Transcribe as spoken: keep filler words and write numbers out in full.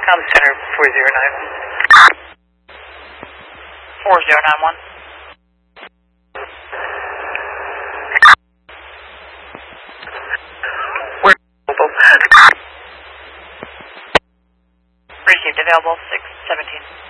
Com Center four zero nine. four zero nine one. We're available. Received available six seventeen.